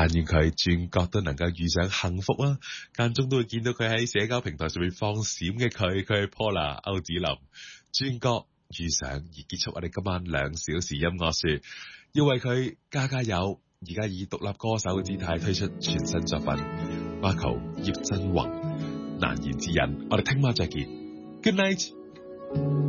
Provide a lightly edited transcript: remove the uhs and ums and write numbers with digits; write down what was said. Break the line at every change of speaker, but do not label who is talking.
但願佢轉角都能夠遇上幸福啦，間中都會見到佢喺社交平台上面放閃嘅佢係 Paula 歐子林，轉角遇上而結束我哋今晚2小時音樂樹，要為佢加油，而家以獨立歌手嘅姿態推出全新作品 Marco 葉振宏難言之隱，我哋聽晚再見 Good night。